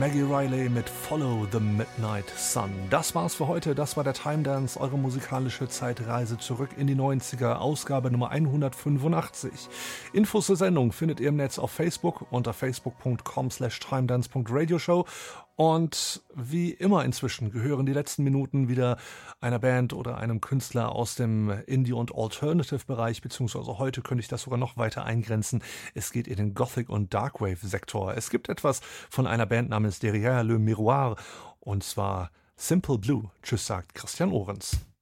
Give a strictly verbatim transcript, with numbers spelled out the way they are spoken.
Maggie Riley mit Follow the Midnight Sun. Das war's für heute. Das war der Time Dance, eure musikalische Zeitreise zurück in die neunziger, Ausgabe Nummer hundertfünfundachtzig. Infos zur Sendung findet ihr im Netz auf Facebook unter facebook.com slash timedance.radioshow. Und wie immer inzwischen gehören die letzten Minuten wieder einer Band oder einem Künstler aus dem Indie- und Alternative-Bereich, beziehungsweise heute könnte ich das sogar noch weiter eingrenzen. Es geht in den Gothic- und Darkwave-Sektor. Es gibt etwas von einer Band namens Derrière le Miroir, und zwar Simple Blue. Tschüss, sagt Christian Ohrens.